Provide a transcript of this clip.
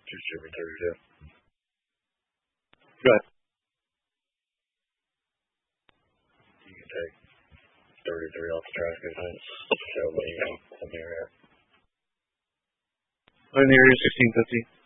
should be 32. Go ahead. You can take 33 off the trash can fence. So what do you got? Something right here. In the area 1650.